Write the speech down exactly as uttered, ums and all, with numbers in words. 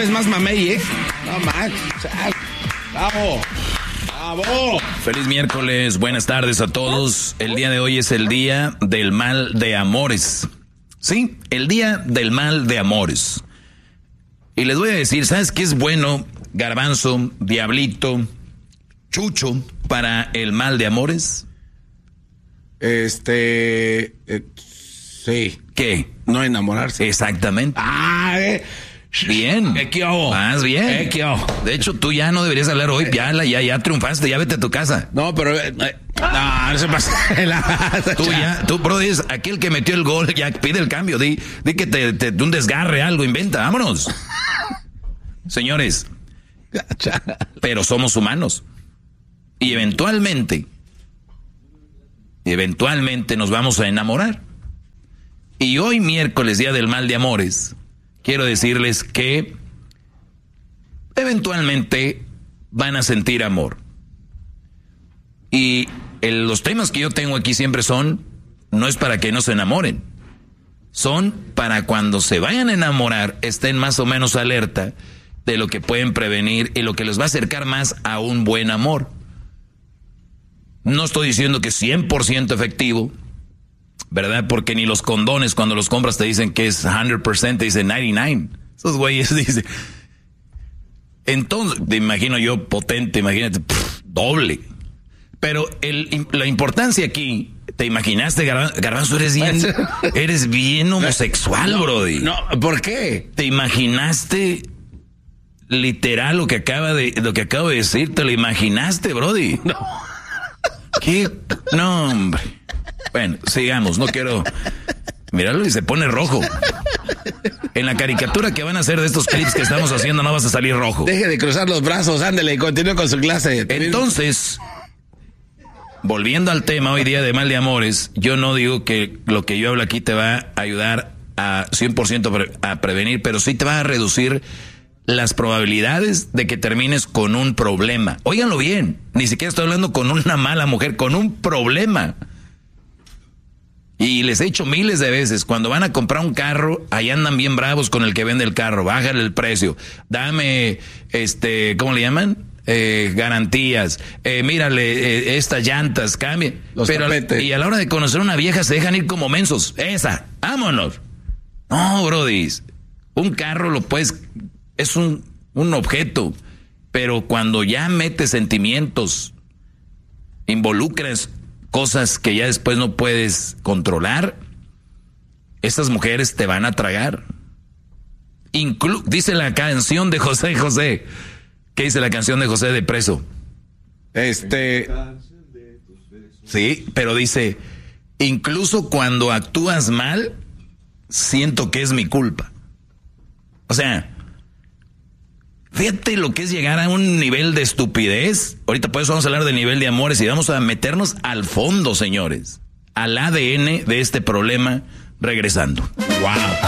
vez más mamey, ¿eh? No manches. ¡Bravo! ¡Bravo! Feliz miércoles, buenas tardes a todos. El día de hoy es el día del mal de amores. Sí, el día del mal de amores. Y les voy a decir, ¿sabes qué es bueno, Garbanzo, Diablito, Chucho, para el mal de amores? Este... Eh, sí. ¿Qué? No enamorarse. Exactamente. Ah, eh. Bien. ¿Qué hago? Más bien. Eh, ¿Qué hago? De hecho, tú ya no deberías hablar hoy. Ya, la, ya, ya triunfaste, ya vete a tu casa. No, pero... Eh, no, no se pasa. Tú ya, tú, bro, es aquel que metió el gol, ya pide el cambio. Di, di que te, te un desgarre, algo, inventa. Vámonos. Señores, pero somos humanos. Y eventualmente, eventualmente nos vamos a enamorar. Y hoy, miércoles, día del mal de amores, quiero decirles que eventualmente van a sentir amor. Y el, los temas que yo tengo aquí siempre son, no es para que no se enamoren, son para cuando se vayan a enamorar, estén más o menos alerta de lo que pueden prevenir y lo que les va a acercar más a un buen amor. No estoy diciendo que cien por ciento efectivo, ¿verdad? Porque ni los condones cuando los compras te dicen que es cien por ciento, te dicen noventa y nueve. Esos güeyes dicen. Entonces, te imagino yo potente, imagínate, pff, doble. Pero el, la importancia aquí, ¿te imaginaste, Garbanzo? Garbanzo, eres bien, eres bien homosexual, no, brody. No, ¿por qué? ¿Te imaginaste literal lo que acaba de, lo que acabo de decir? ¿Te lo imaginaste, brody? No. ¿Qué? No, hombre. Bueno, sigamos, no quiero... Míralo y se pone rojo. En la caricatura que van a hacer de estos clips que estamos haciendo no vas a salir rojo. Deje de cruzar los brazos, ándele y continúe con su clase. Entonces, volviendo al tema hoy día de mal de amores, yo no digo que lo que yo hablo aquí te va a ayudar a cien por ciento a prevenir, pero sí te va a reducir las probabilidades de que termines con un problema. Óiganlo bien, ni siquiera estoy hablando con una mala mujer, con un problema. Y les he dicho miles de veces, cuando van a comprar un carro, ahí andan bien bravos con el que vende el carro, bájale el precio, dame, este, ¿cómo le llaman? Eh, garantías, eh, mírale, eh, estas llantas, cambie. Los Pero tapetes. y a la hora de conocer a una vieja se dejan ir como mensos. Esa, vámonos. No, brody, un carro lo puedes, es un, un objeto, pero cuando ya metes sentimientos, involucras cosas que ya después no puedes controlar, estas mujeres te van a tragar. Inclu- dice la canción de José José. ¿Qué dice la canción de José de Preso? Este... Sí, pero dice, incluso cuando actúas mal, siento que es mi culpa. O sea, fíjate lo que es llegar a un nivel de estupidez. Ahorita por eso vamos a hablar del nivel de amores y vamos a meternos al fondo, señores. Al A D N de este problema, regresando. Wow.